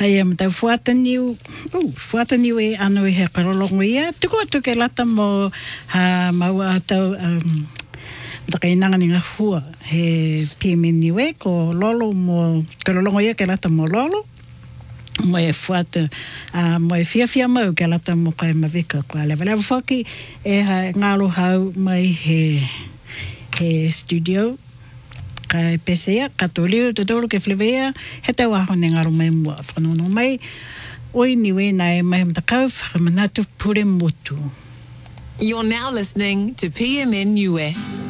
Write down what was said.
Hei tau fuataniu e anu I he karolongo ia. Tuku atu ke lata mo maua atau mtakainanga ni ngā hua he PMN niwe ko lolo mo karolongo ia ke lata mo lolo. Mo e fuata, mo e fia mau ke lata mo kai mawika ko lewa whaki e ngalo hau mai he studio. Kai pesea, katoliu, te tolu ke flewea, he tau aho ne ngaro mai mua. Whanono mai, oi niwe nai mai mtakau whakamanatu pure motu. You're now listening to PMN Niue.